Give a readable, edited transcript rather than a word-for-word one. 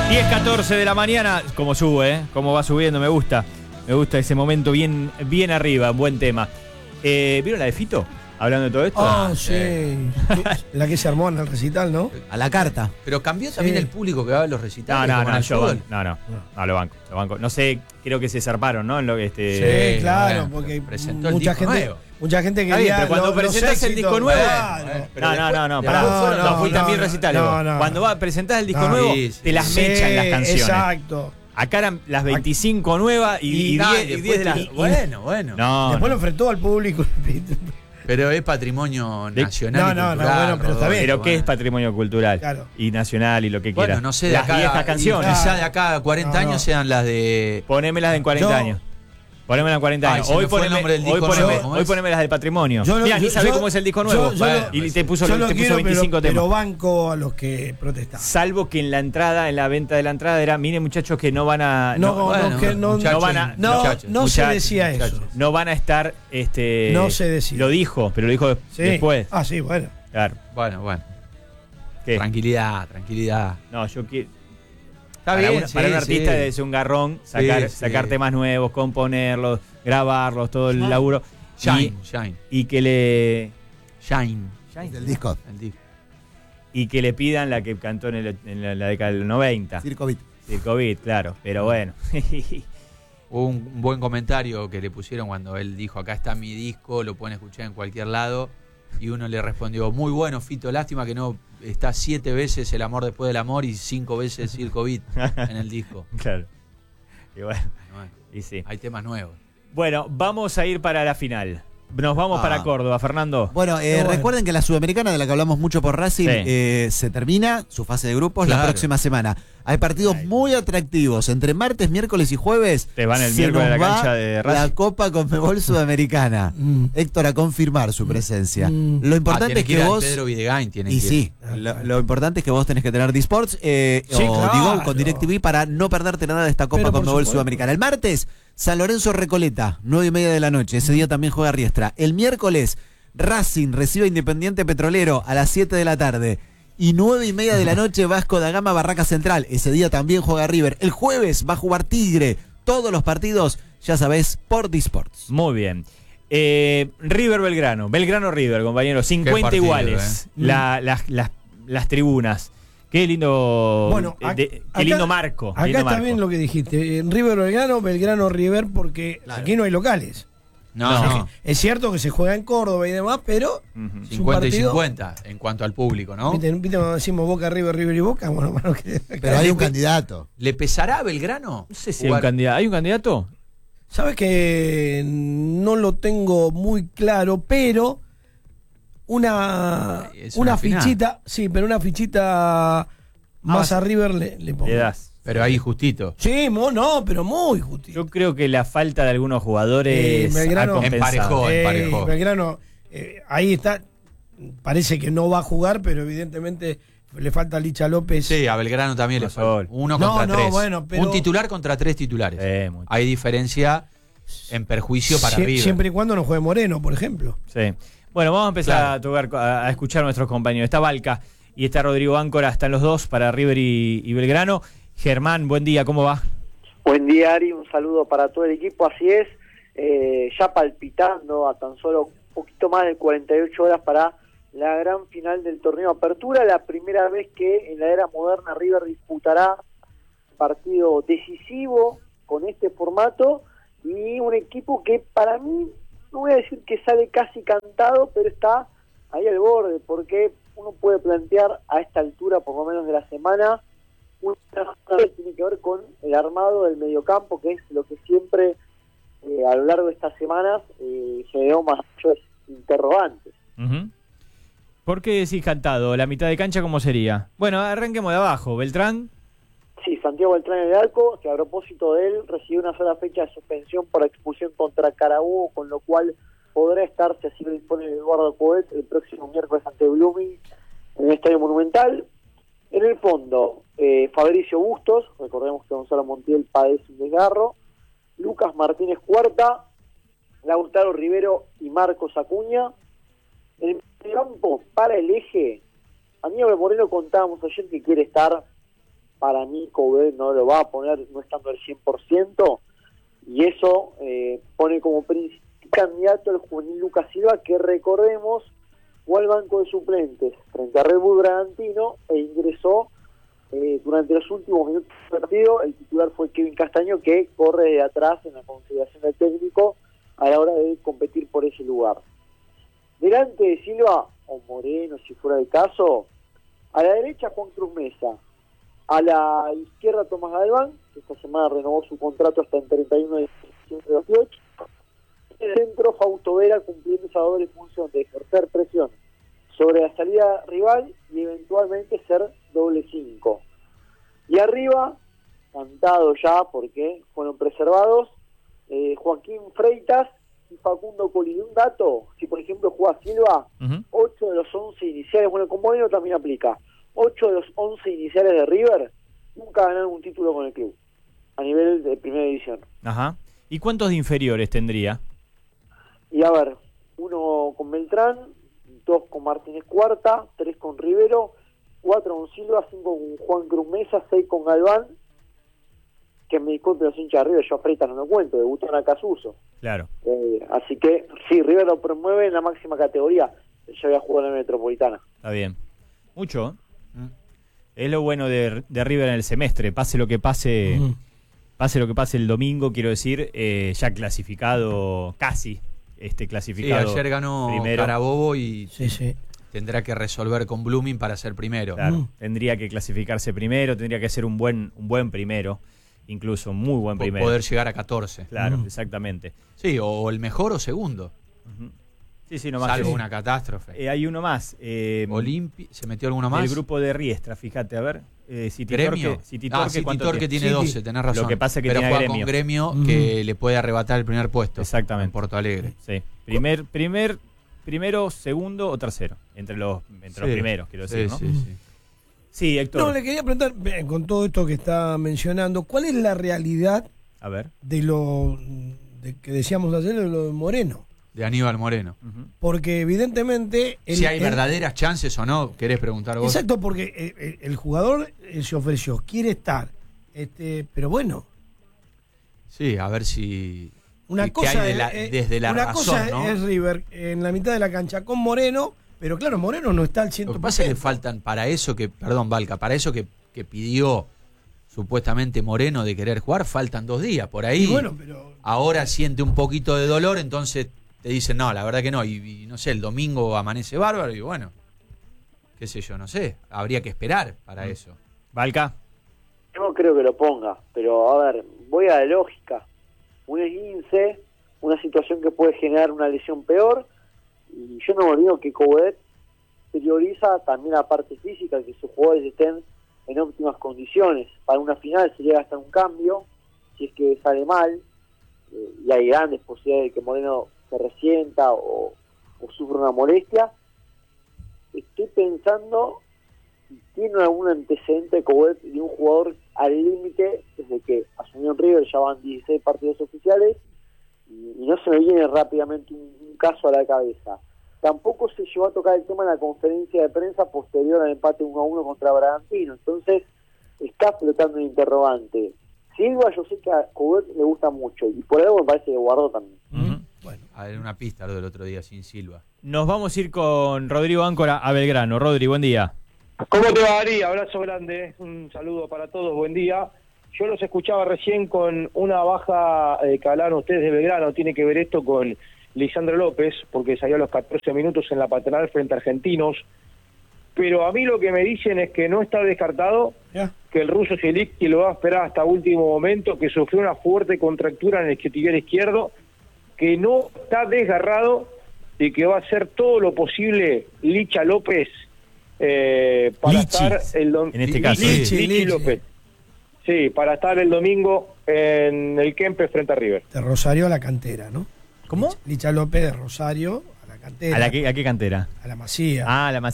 10:14 de la mañana, como sube, cómo va subiendo, me gusta ese momento bien arriba, buen tema. ¿Vieron la de Fito? Hablando de todo esto. Ah, sí. La que se armó en el recital, ¿no? A la carta. Pero cambió también el público que va a los recitales. No, lo banco. No sé, creo que se zarparon, ¿no? En lo que Sí, claro, bueno, porque presentó mucha el disco gente, nuevo. mucha gente Está quería bien, pero cuando presentas el disco nuevo. No, pará. Fuiste a 1000 recitales. Cuando presentás el disco nuevo, te las mechan las canciones. Exacto. Acá eran las 25 nuevas y 10 de las. Bueno. No, Después lo enfrentó al público. Pero es patrimonio nacional. No, y cultural, bueno, pero está bien. Pero ¿qué es patrimonio cultural? Claro. Y nacional y lo que quiera. Bueno, no sé, de las acá, viejas canciones. Quizá de acá a 40 años sean las de. Ponémelas en 40 años. Ponémelas en 40 años. Hoy poneme las del patrimonio. Mira, ni sabés cómo es el disco nuevo. Y te puso 25 temas. Pero banco a los que protestan. Salvo que en la entrada, en la venta de la entrada, era, miren muchachos que no van a. No se decía eso. No van a estar. No se decía. Lo dijo, pero lo dijo después. Ah, sí, bueno. Claro. Bueno. ¿Qué? Tranquilidad. No, yo quiero. Está bien, para un artista es un garrón sacar temas nuevos, componerlos, grabarlos, todo el laburo. Shine. Y que le. Shine. Del disco. Y que le pidan la que cantó en la década del 90. Circo Beat, claro. Pero bueno. Hubo un buen comentario que le pusieron cuando él dijo: acá está mi disco, lo pueden escuchar en cualquier lado. Y uno le respondió: muy bueno, Fito, lástima que no está 7 veces El amor después del amor y 5 veces Circo Beat en el disco. Claro. Y bueno, y sí. Hay temas nuevos. Bueno, vamos a ir para la final. Nos vamos para Córdoba, Fernando. Bueno, recuerden que la Sudamericana, de la que hablamos mucho por Racing, se termina su fase de grupos la próxima semana. Hay partidos muy atractivos. Entre martes, miércoles y jueves te van el miércoles a la cancha de Racing. La Copa Conmebol Sudamericana. Héctor, a confirmar su presencia. Lo importante es que vos. Pedro Videgain tiene y que sí, lo importante es que vos tenés que tener Disports Digo, con DirecTV para no perderte nada de esta Copa Conmebol Sudamericana. El martes, San Lorenzo Recoleta, 9:30 de la noche. Ese día también juega Riestra. El miércoles, Racing recibe a Independiente Petrolero a las 7 de la tarde. Y 9:30 de la noche, Vasco da Gama, Barraca Central. Ese día también juega River. El jueves va a jugar Tigre. Todos los partidos, ya sabés, por Disports. Muy bien. River Belgrano River, compañeros. 50 partido, iguales. Las tribunas. Qué lindo, qué lindo marco. Acá está bien lo que dijiste. River Belgrano River, porque aquí no hay locales. No. Es cierto que se juega en Córdoba y demás, pero 50 y 50 en cuanto al público, ¿no? ¿Viste cuando decimos Boca, River y Boca? Bueno, pero hay un candidato. ¿Le pesará a Belgrano? No sé si hay un candidato. ¿Hay un candidato? Sabes que no lo tengo muy claro, pero una fichita, sí, pero una fichita más a River le pongo. Le das. Pero ahí justito. Sí, pero muy justito. Yo creo que la falta de algunos jugadores Belgrano emparejó. Belgrano, ahí está. Parece que no va a jugar, pero evidentemente le falta a Licha López. Sí, a Belgrano también le falta. 1 contra 3. Bueno, pero un titular contra 3 titulares. Hay diferencia en perjuicio para River. Siempre y cuando no juegue Moreno, por ejemplo. Sí. Bueno, vamos a empezar a escuchar a nuestros compañeros. Está Balca y está Rodrigo Áncora, están los dos para River y Belgrano. Germán, buen día, ¿cómo va? Buen día, Ari, un saludo para todo el equipo, así es, ya palpitando a tan solo un poquito más de 48 horas para la gran final del torneo Apertura, la primera vez que en la era moderna River disputará partido decisivo con este formato y un equipo que para mí, no voy a decir que sale casi cantado, pero está ahí al borde, porque uno puede plantear a esta altura, por lo menos de la semana, una que tiene que ver con el armado del mediocampo, que es lo que siempre a lo largo de estas semanas generó mayores interrogantes. ¿Por qué decís cantado? ¿La mitad de cancha cómo sería? Bueno, arranquemos de abajo. ¿Beltrán? Sí, Santiago Beltrán en el arco, que a propósito de él recibió una sola fecha de suspensión por expulsión contra Carabobo, con lo cual podrá estar, si así lo dispone Eduardo Coet, el próximo miércoles ante Blooming en el Estadio Monumental. En el fondo, Fabricio Bustos, recordemos que Gonzalo Montiel padece un desgarro, Lucas Martínez Cuarta, Lautaro Rivero y Marcos Acuña. En el campo, para el eje, Aníbal Moreno contábamos ayer que quiere estar para mí Coudet no lo va a poner no estando al 100%, y eso pone como principal candidato el juvenil Lucas Silva, que recordemos fue al banco de suplentes frente a Red Bull Bragantino e ingresó durante los últimos minutos del partido. El titular fue Kevin Castaño, que corre de atrás en la consideración del técnico a la hora de competir por ese lugar. Delante de Silva, o Moreno si fuera el caso, a la derecha Juan Cruz Mesa, a la izquierda Tomás Galván, que esta semana renovó su contrato hasta el 31 de diciembre de 2028, en el centro Fausto Vera, cumpliendo esa doble función de ejercer presión sobre la salida rival y eventualmente ser doble 5. Y arriba, cantado ya porque fueron preservados, Joaquín Freitas y Facundo Coli. Un dato, si por ejemplo juega Silva, 8 de los 11 iniciales, bueno, con Moreno también aplica, 8 de los 11 iniciales de River nunca ganaron un título con el club, a nivel de primera división. Ajá. ¿Y cuántos de inferiores tendría? Y a ver, 1 con Beltrán, 2 con Martínez Cuarta, 3 con Rivero, 4 con Silva, 5 con Juan Cruz Mesa, 6 con Galván, que me disculpe los hinchas de River, yo a Freitas no lo cuento, debutó en Acasuso. Claro. Así que sí, River lo promueve en la máxima categoría, ya había jugado en la Metropolitana. Está bien. Mucho. Es lo bueno de River en el semestre, pase lo que pase, pase lo que pase el domingo, quiero decir, ya clasificado, casi clasificado. Sí, ayer ganó primero. Carabobo y Sí. tendrá que resolver con Blooming para ser primero. Claro, tendría que clasificarse primero, tendría que ser un buen primero, incluso muy buen primero. Poder llegar a 14. Claro, exactamente. Sí, o el mejor o segundo. Sí, nomás. Salvo una catástrofe. Hay uno más. ¿Se metió alguno más? El grupo de Riestra, fíjate, a ver. ¿Gremio? Cititorque tiene 12, tenés razón. Lo que pasa es que pero tiene juega Gremio. con Gremio que le puede arrebatar el primer puesto. Exactamente. En Porto Alegre. Sí. Primero, segundo o tercero. Entre los primeros, quiero decir, ¿no? Sí. Sí, Héctor. No, le quería preguntar, con todo esto que está mencionando, ¿cuál es la realidad A ver. de lo que decíamos ayer, de lo de Moreno? De Aníbal Moreno. Porque evidentemente... Si hay verdaderas chances o no, ¿querés preguntar vos? Exacto, porque el jugador se ofreció, quiere estar, pero bueno. Sí, a ver si... Una cosa desde la una razón, cosa ¿no? es River en la mitad de la cancha con Moreno, pero claro, Moreno no está al 100%. Lo que pasa es que faltan para eso para eso que pidió supuestamente Moreno de querer jugar, faltan 2 días por ahí. Y bueno, pero... Ahora siente un poquito de dolor, entonces te dicen, no, la verdad que no. Y no sé, el domingo amanece bárbaro y bueno, qué sé yo, no sé. Habría que esperar para eso. Valca. No creo que lo ponga, pero a ver, voy a la lógica. Un esguince, una situación que puede generar una lesión peor, y yo no me olvido que Coudet prioriza también la parte física, que sus jugadores estén en óptimas condiciones. Para una final se llega hasta un cambio, si es que sale mal, y hay grandes posibilidades de que Moreno se resienta o sufra una molestia. Estoy pensando si tiene algún antecedente Coudet de un jugador al límite desde que asumió en River. Ya van 16 partidos oficiales y no se me viene rápidamente un caso a la cabeza. Tampoco se llevó a tocar el tema en la conferencia de prensa posterior al empate 1-1 contra Bragantino. Entonces está flotando un interrogante. Silva, yo sé que a Coudet le gusta mucho y por algo me parece que guardó también. Bueno, a ver, una pista lo del otro día sin Silva. Nos vamos a ir con Rodrigo Áncora a Belgrano. Rodri, buen día. ¿Cómo te va, Ari? Abrazo grande, un saludo para todos, buen día. Yo los escuchaba recién con una baja que hablaron ustedes de Belgrano. Tiene que ver esto con Lisandro López, porque salió a los 14 minutos en la paternal frente a Argentinos. Pero a mí lo que me dicen es que no está descartado que el ruso Zielinski lo va a esperar hasta último momento, que sufrió una fuerte contractura en el isquiotibial izquierdo, que no está desgarrado y que va a hacer todo lo posible Licha López para Lichis, estar en este caso. Lichi López. Sí, para estar el domingo en el Kempes frente a River. De Rosario a la cantera, ¿no? ¿Cómo? Licha López de Rosario a la cantera. ¿A qué cantera? A la Masía. Ah, la Masía.